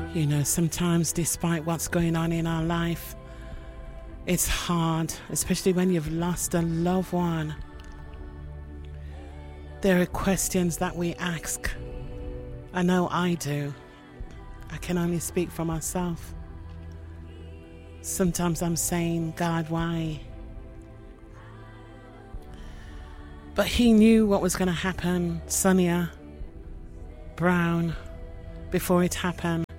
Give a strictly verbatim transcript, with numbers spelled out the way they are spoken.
You know, sometimes despite what's going on in our life, it's hard, especially when you've lost a loved one. There are questions that we ask. I know I do. I can only speak for myself. Sometimes I'm saying, God, why? But he knew what was going to happen, Sonia Brown, before it happened.